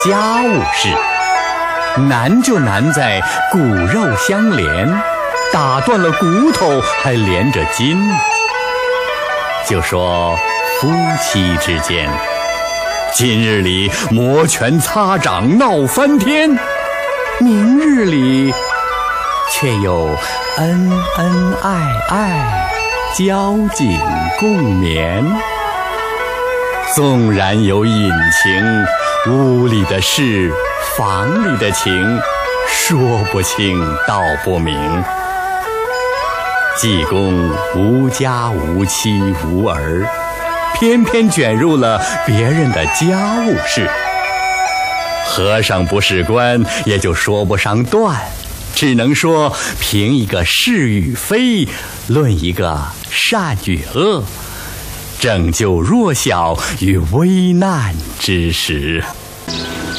家务事。难就难在骨肉相连，打断了骨头还连着筋。就说夫妻之间，今日里摩拳擦掌闹翻天，明日里却又恩恩爱爱，交颈共眠。纵然有隐情，屋里的事，房里的情，说不清道不明。济公无家无妻无儿，偏偏卷入了别人的家务事。和尚不是官，也就说不上断，只能说凭一个是与非，论一个善与恶，拯救弱小于危难之时。